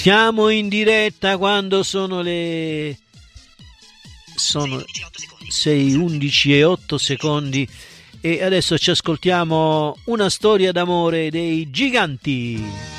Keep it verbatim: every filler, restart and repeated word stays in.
Siamo in diretta quando sono le sono sei undici e otto secondi e adesso ci ascoltiamo una storia d'amore dei Giganti.